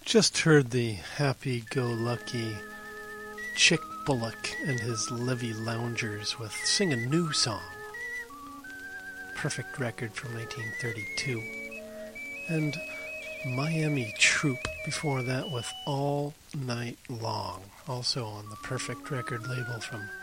Just heard the happy-go-lucky Chick Bullock and his Levy Loungers with Sing a New Song. Perfect record from 1932. And Miami Troop before that with All Night Long, also on the Perfect record label from